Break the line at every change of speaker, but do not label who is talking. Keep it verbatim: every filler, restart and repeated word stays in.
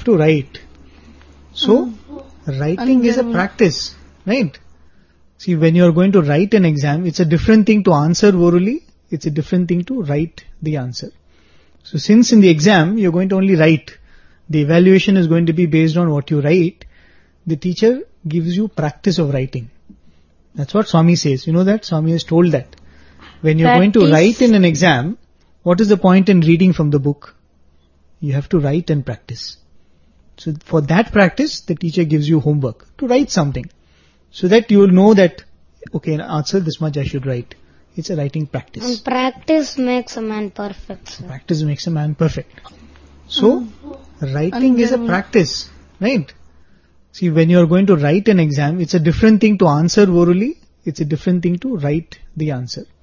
to write. So, writing is a practice, right? See, when you are going to write an exam, it's a different thing to answer orally, it's a different thing to write the answer. So since in the exam, you're going to only write, the evaluation is going to be based on what you write, the teacher gives you practice of writing. That's what Swami says. You know that? Swami has told that. When you're
Practice.
going to write in an exam, what is the point in reading from the book? You have to write and practice. So for that practice, the teacher gives you homework to write something. So that you will know that, okay, answer this much I should write. It's a writing practice.
And practice makes a man perfect, sir.
Practice makes a man perfect. So, writing is a practice, right? See, when you are going to write an exam, it's a different thing to answer orally, it's a different thing to write the answer.